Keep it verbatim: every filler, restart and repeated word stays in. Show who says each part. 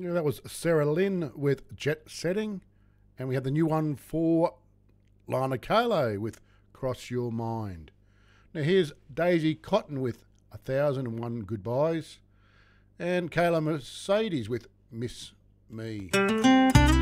Speaker 1: Yeah, that was Sarah Lynn with Jet Setting. And we had the new one for Lana Kalo with Cross Your Mind. Now here's Daisy Cotton with A Thousand and One Goodbyes. And Kayla Mercedes with Miss Me.